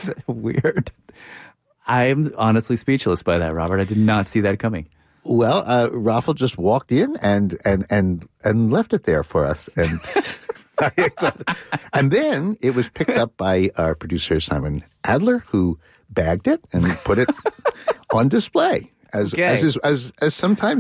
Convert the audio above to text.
That's weird. I'm honestly speechless by that, Robert. I did not see that coming. Well, Raffel just walked in and left it there for us, and and then it was picked up by our producer Simon Adler, who bagged it and put it on display as sometimes